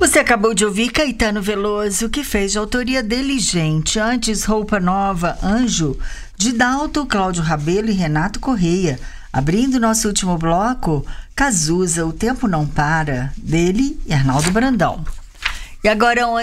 Você acabou de ouvir Caetano Veloso, que fez de autoria dele, gente. Antes, Roupa Nova, Anjo, de Dalton, Cláudio Rabelo e Renato Correia. Abrindo nosso último bloco, Cazuza, O Tempo Não Para, dele e Arnaldo Brandão. E agora